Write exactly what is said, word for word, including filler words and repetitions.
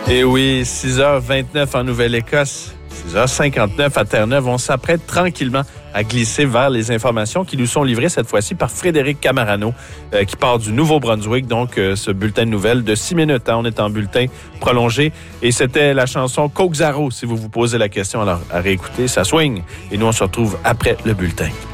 Et oui, six heures vingt-neuf en Nouvelle-Écosse, six heures cinquante-neuf à Terre-Neuve. On s'apprête tranquillement à glisser vers les informations qui nous sont livrées cette fois-ci par Frédéric Camarano, euh, qui part du Nouveau-Brunswick. Donc, euh, ce bulletin de nouvelles de six minutes. Hein, on est en bulletin prolongé. Et c'était la chanson Coke Zaro, si vous vous posez la question. Alors, à réécouter, ça swing. Et nous, on se retrouve après le bulletin.